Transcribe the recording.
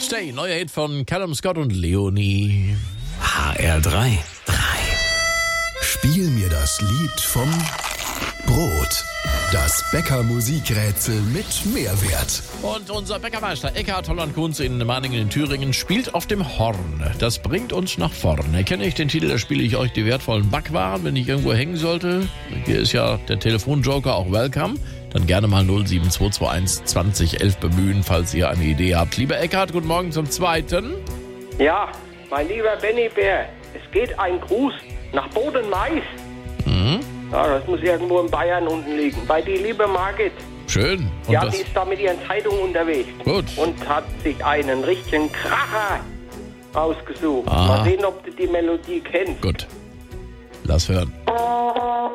Stay, neuer Hit von Callum Scott und Leonie. HR3. Spiel mir das Lied vom Brot. Das Bäcker-Musikrätsel mit Mehrwert. Und unser Bäckermeister Eckhard Holland-Kunz in Maningen in Thüringen spielt auf dem Horn. Das bringt uns nach vorne. Kenne ich den Titel, da spiele ich euch die wertvollen Backwaren, wenn ich irgendwo hängen sollte. Hier ist ja der Telefonjoker auch welcome. Dann gerne mal 07221 2011 bemühen, falls ihr eine Idee habt. Lieber Eckhard, guten Morgen zum Zweiten. Ja, mein lieber Benny Bär, es geht ein Gruß nach Boden-Mais. Ja, das muss irgendwo in Bayern unten liegen. Bei die liebe Margit. Schön. Und Ja, die ist da mit ihren Zeitungen unterwegs. Gut. Und hat sich einen richtigen Kracher ausgesucht. Aha. Mal sehen, ob du die Melodie kennst. Gut. Lass hören.